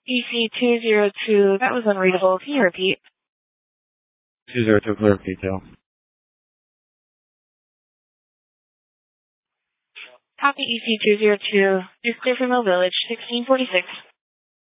EC202, that was unreadable. Can you repeat? 202, clear detail. Copy EC202. You're clear for Mill Village, 1646.